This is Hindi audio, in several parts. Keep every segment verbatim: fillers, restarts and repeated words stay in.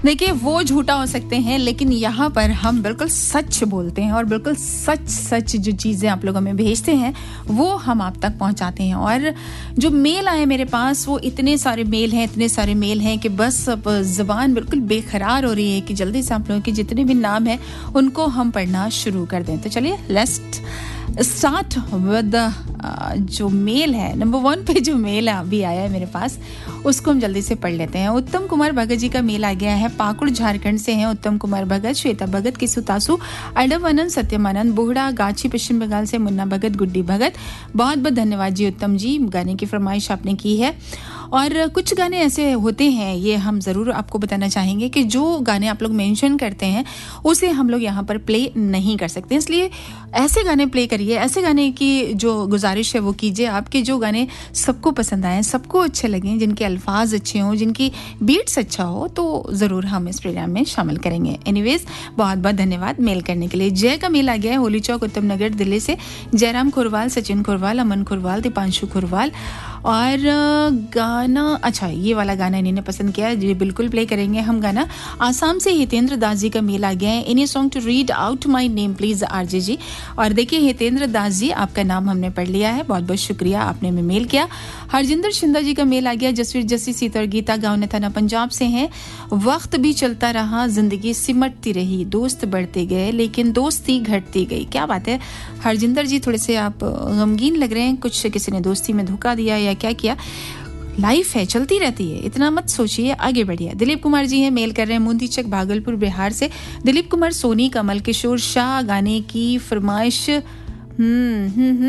देखिए वो झूठा हो सकते हैं, लेकिन यहाँ पर हम बिल्कुल सच बोलते हैं और बिल्कुल सच सच जो चीज़ें आप लोग हमें भेजते हैं वो हम आप तक पहुँचाते हैं। और जो मेल आए मेरे पास वो इतने सारे मेल हैं इतने सारे मेल हैं कि बस अब ज़बान बिल्कुल बेकरार हो रही है कि जल्दी से आप लोगों के जितने भी नाम हैं उनको हम पढ़ना शुरू कर दें। तो चलिए लेट्स स्टार्ट विद जो मेल है। नंबर वन पे जो मेल अभी आया है मेरे पास उसको हम जल्दी से पढ़ लेते हैं। उत्तम कुमार भगत जी का मेल आ गया है, पाकुड़ झारखंड से हैं उत्तम कुमार भगत, श्वेता भगत, किसुतासु, अडवानंद, सत्यमानंद, बोहड़ा, गाची, पश्चिम बंगाल से मुन्ना भगत, गुड्डी भगत। बहुत बहुत धन्यवाद जी उत्तम जी, गाने की फरमाइश आपने की है। और कुछ गाने ऐसे होते हैं, ये हम ज़रूर आपको बताना चाहेंगे कि जो गाने आप लोग मेंशन करते हैं उसे हम लोग यहाँ पर प्ले नहीं कर सकते, इसलिए ऐसे गाने प्ले करिए, ऐसे गाने की जो गुजारिश है वो कीजिए आपके जो गाने सबको पसंद आए, सबको अच्छे लगें, जिनके अल्फाज अच्छे हों, जिनकी बीट्स अच्छा हो, तो ज़रूर हम इस प्रोग्राम में शामिल करेंगे। एनीवेज बहुत बहुत धन्यवाद मेल करने के लिए। जय का मेल आ गया है होली चौक उत्तम नगर दिल्ली से, जयराम खुरवाल, सचिन खुरवाल, अमन खुरवाल, दीपांशु खुरवाल। और गाना, अच्छा ये वाला गाना इन्होंने पसंद किया है, ये बिल्कुल प्ले करेंगे हम गाना। आसाम से हितेंद्र दास जी का मेल आ गया है, any song to read out my name please RJ जी। और देखिए हितेंद्र दास जी आपका नाम हमने पढ़ लिया है, बहुत बहुत शुक्रिया आपने हमें मेल किया। हरजिंदर शिंदा जी का मेल आ गया, जसवीर जसी सीत और गीता गाँव ने थाना पंजाब से हैं। वक्त भी चलता रहा, जिंदगी सिमटती रही, दोस्त बढ़ते गए लेकिन दोस्ती घटती गई। क्या बात है हरजिंदर जी, थोड़े से आप गमगीन लग रहे हैं, कुछ किसी ने दोस्ती में धोखा दिया या क्या किया। लाइफ है, चलती रहती है, इतना मत सोचिए, आगे बढ़िए। दिलीप कुमार जी हैं, मेल कर रहे हैं मुंदीचक भागलपुर बिहार से। दिलीप कुमार सोनी, कमल किशोर शाह गाने की फरमाइश, हम्म हम्म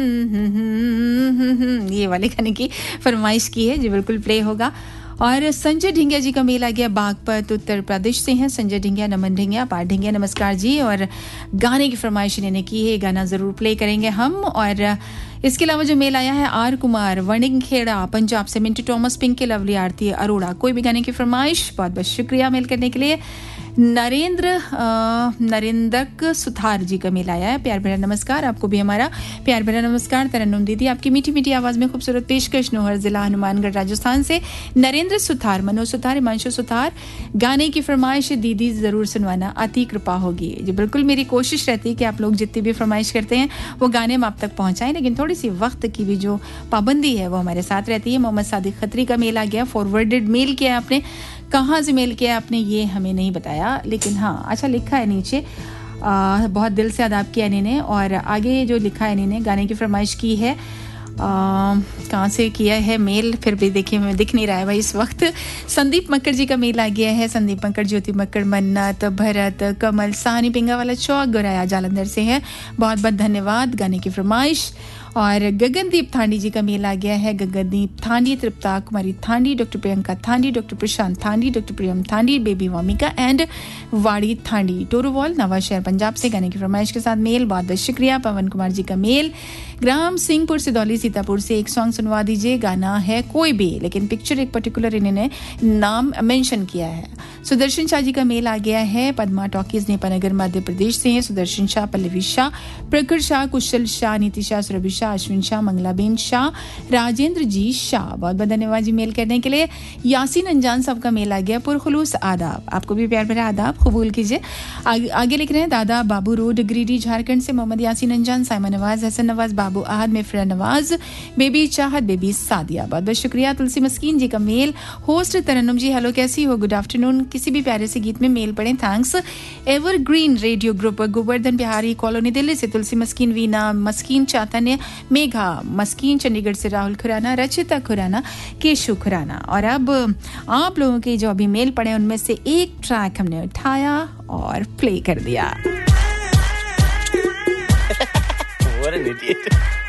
हम्म ये वाले गाने की फरमाइश की है, जो बिल्कुल प्ले होगा। और संजय ढिंगिया जी का मेल आ गया, बागपत उत्तर प्रदेश से हैं संजय ढिंगिया, नमन ढिंगिया, पाठ ढिंगिया, नमस्कार जी। और गाने की फरमाइश इन्होंने की है, गाना ज़रूर प्ले करेंगे हम। और इसके अलावा जो मेल आया है आर कुमार वणिंग खेड़ा पंजाब से, मिंटू टॉमस, पिंकी लवली, आरती अरोड़ा, कोई भी गाने की फरमाइश, बहुत बहुत शुक्रिया मेल करने के लिए। नरेंद्र नरेंद्र सुथार जी का मेल आया है, प्यार भरा नमस्कार, आपको भी हमारा प्यार भरा नमस्कार। तरन्नुम दीदी आपकी मीठी मीठी आवाज़ में खूबसूरत पेशकश, नोहर जिला हनुमानगढ़ राजस्थान से नरेंद्र सुथार, मनोज सुथार, हिमांशु सुथार, गाने की फरमाइश दीदी ज़रूर सुनवाना, अति कृपा होगी। जी बिल्कुल, मेरी कोशिश रहती है कि आप लोग जितनी भी फरमाइश करते हैं वो गाने हम आप तक पहुँचाएँ, लेकिन थोड़ी सी वक्त की भी जो पाबंदी है वो हमारे साथ रहती है। मोहम्मद सादिक खत्री का मेल आ गया, फॉरवर्डेड मेल किया है आपने, कहाँ से मेल किया आपने ये हमें नहीं बताया, लेकिन हाँ अच्छा लिखा है नीचे, आ, बहुत दिल से अदाब किया इन्होंने। और आगे जो लिखा है इन्होंने, गाने की फरमाइश की है, कहाँ से किया है मेल, फिर भी देखिए मैं दिख नहीं रहा है भाई इस वक्त। संदीप मक्कड़ जी का मेल आ गया है, संदीप मक्कड़, ज्योति मक्कड़, मन्नत, भरत, कमल, सानी पिंगा वाला चौक, गोराया जालंधर से है, बहुत बहुत धन्यवाद गाने की फरमाइश। और गगनदीप थांडी जी का मेल आ गया है, गगनदीप थांडी, तृप्ता कुमारी थांडी, doctor Priyanka थांडी, doctor Prashant थांडी, doctor Priyam थांडी, baby Wamiqa and वाड़ी थांडी, टोरोवाल नवा शहर पंजाब से, गाने की फरमाइश के साथ मेल, बहुत बहुत शुक्रिया। पवन कुमार जी का मेल, ग्राम सिंहपुर सिदौली सीतापुर से, एक सॉन्ग सुनवा दीजिए, गाना है कोई भी, लेकिन पिक्चर एक पर्टिकुलर इन्होंने नाम मेंशन किया है। सुदर्शन शाह जी का मेल आ गया है, पद्मा टॉकीज नेपानगर मध्य प्रदेश से हैं, सुदर्शन शाह, पल्लवी शाह, प्रखर शाह, कुशल शाह, नीति शाह, सुरभि शाह, अश्विन शाह, मंगलाबेन शाह, राजेंद्र जी शाह, बहुत बहुत धन्यवाद जी मेल करने के लिए। यासीन अंजान साहब का मेल आ गया, पुरखुलूस आदाब, आपको भी प्यार भरा आदाब कबूल कीजिए। आगे, आगे लिख रहे हैं दादा बाबू रोड गिरिडीह झारखंड से, मोहम्मद यासीन अंजान, साइमन नवाज, हसन नवाज, बाबू आहद, मेफरा नवाज, बेबी चाहत, बेबी सादिया, बहुत बहुत शुक्रिया। तुलसी मस्कीन जी का मेल, होस्ट तरन्नुम जी हेलो कैसी हो, गुड आफ्टरनून, किसी भी प्यारे से गीत में मेल पढ़ें, thanks. Evergreen radio group, Govardhan Bihari colony Delhi से, तुलसी मस्कीन, वीना मस्कीन, चैतन्य, मेघा मस्कीन, चंडीगढ़ से राहुल खुराना, रचिता खुराना, केशु खुराना। और अब आप लोगों के जो अभी मेल पड़े उनमें से एक ट्रैक हमने उठाया और प्ले कर दिया। What an idiot.